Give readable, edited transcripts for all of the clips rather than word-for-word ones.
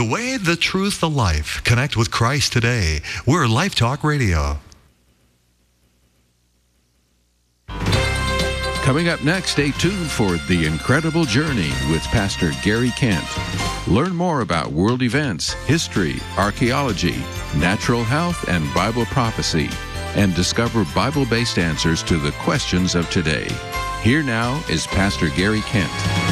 The way, the truth, the life. Connect with Christ today. We're Life Talk Radio. Coming up next, stay tuned for The Incredible Journey with Pastor Gary Kent. Learn more about world events, history, archaeology, natural health, and Bible prophecy, and discover Bible-based answers to the questions of today. Here now is Pastor Gary Kent.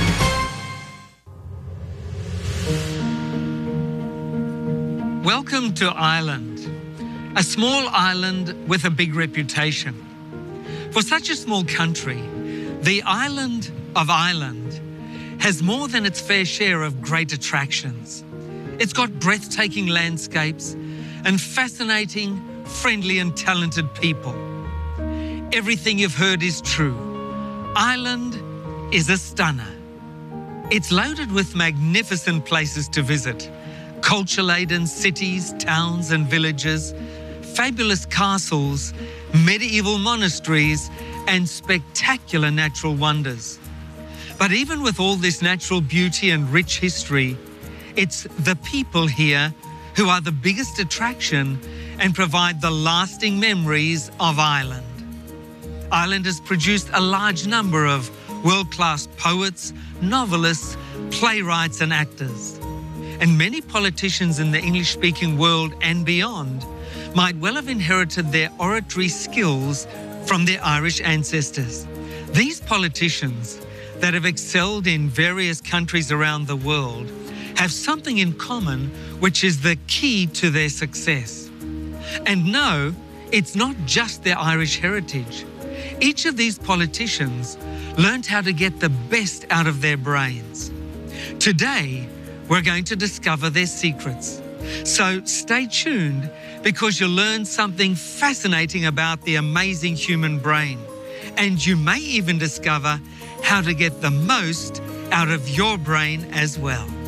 Welcome to Ireland, a small island with a big reputation. For such a small country, the island of Ireland has more than its fair share of great attractions. It's got breathtaking landscapes and fascinating, friendly and talented people. Everything you've heard is true. Ireland is a stunner. It's loaded with magnificent places to visit, culture-laden cities, towns and villages, fabulous castles, medieval monasteries, and spectacular natural wonders. But even with all this natural beauty and rich history, it's the people here who are the biggest attraction and provide the lasting memories of Ireland. Ireland has produced a large number of world-class poets, novelists, playwrights and actors. And many politicians in the English-speaking world and beyond might well have inherited their oratory skills from their Irish ancestors. These politicians that have excelled in various countries around the world have something in common, which is the key to their success. And no, it's not just their Irish heritage. Each of these politicians learned how to get the best out of their brains. Today, we're going to discover their secrets. So stay tuned, because you'll learn something fascinating about the amazing human brain. And you may even discover how to get the most out of your brain as well.